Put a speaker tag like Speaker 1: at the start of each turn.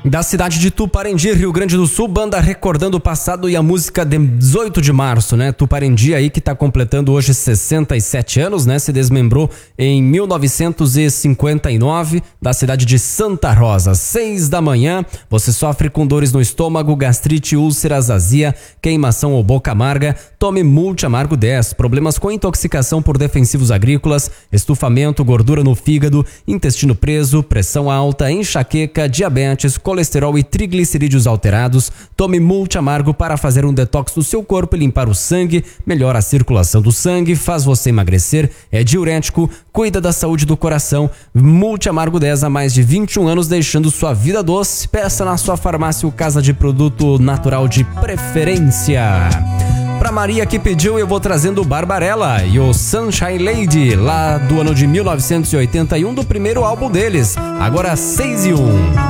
Speaker 1: Da cidade de Tuparendi, Rio Grande do Sul, banda recordando o passado e a música de 18 de março, né? Tuparendi aí que tá completando hoje 67 anos, né? Se desmembrou em 1959 da cidade de Santa Rosa. 6 da manhã, você sofre com dores no estômago, gastrite, úlceras, azia, queimação ou boca amarga? Tome Multi Amargo 10. Problemas com intoxicação por defensivos agrícolas, estufamento, gordura no fígado, intestino preso, pressão alta, enxaqueca, diabetes, colesterol e triglicerídeos alterados. Tome Multi Amargo para fazer um detox do seu corpo e limpar o sangue, melhora a circulação do sangue, faz você emagrecer, é diurético, cuida da saúde do coração. Multi Amargo 10 há mais de 21 anos, deixando sua vida doce. Peça na sua farmácia ou casa de produto natural de preferência. Pra Maria que pediu, eu vou trazendo o Barbarella e o Sunshine Lady, lá do ano de 1981, do primeiro álbum deles. Agora 6 e 1.